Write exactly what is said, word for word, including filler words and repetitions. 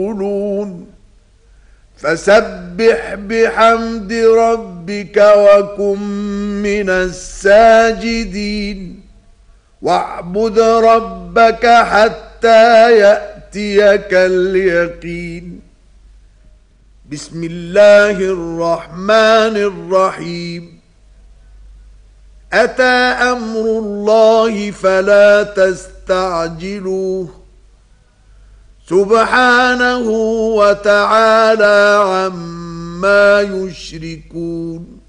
يقولون فسبح بحمد ربك وكن من الساجدين واعبد ربك حتى يأتيك اليقين. بسم الله الرحمن الرحيم. أتى أمر الله فلا تستعجلوه سبحانه وتعالى عما يشركون.